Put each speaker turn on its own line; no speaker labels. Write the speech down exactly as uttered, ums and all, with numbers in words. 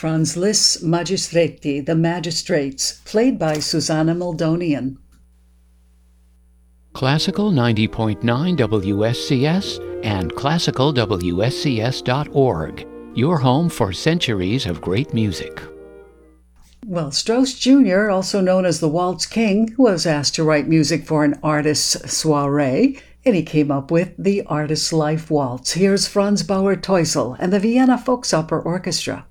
Franz Liszt's Magistrati, The Magistrates, played by Susanna Maldonian.
Classical ninety point nine W S C S and classical W S C S dot org, your home for centuries of great music.
Well, Strauss Junior, also known as the Waltz King, was asked to write music for an artist's soiree, and he came up with the Artist's Life Waltz. Here's Franz Bauer Teusel and the Vienna Volksoper Orchestra.